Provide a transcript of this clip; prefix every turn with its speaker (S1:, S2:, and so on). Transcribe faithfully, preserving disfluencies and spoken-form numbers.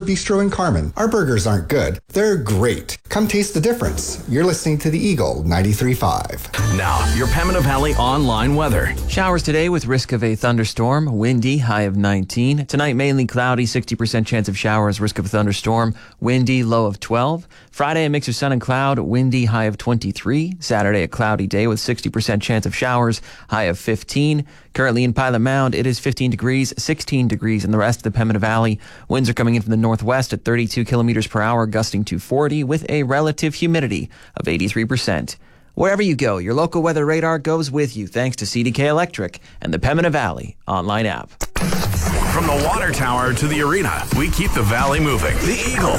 S1: Bistro in Carmen. Our burgers aren't good, they're great. Come taste the difference. You're listening to the Eagle ninety-three point five.
S2: Now, your Pembina Valley online weather.
S3: Showers today with risk of a thunderstorm. Windy, high of nineteen. Tonight, mainly cloudy, sixty percent chance of showers, risk of a thunderstorm. Windy, low of twelve. Friday, a mix of sun and cloud, windy, high of twenty-three. Saturday, a cloudy day with sixty percent chance of showers, high of fifteen. Currently in Pilot Mound, it is fifteen degrees, sixteen degrees in the rest of the Pembina Valley. Winds are coming in from the northwest at thirty-two kilometers per hour, gusting to forty with a relative humidity of eighty-three percent. Wherever you go, your local weather radar goes with you thanks to C D K Electric and the Pembina Valley online app.
S2: From the water tower to the arena, we keep the valley moving. The Eagle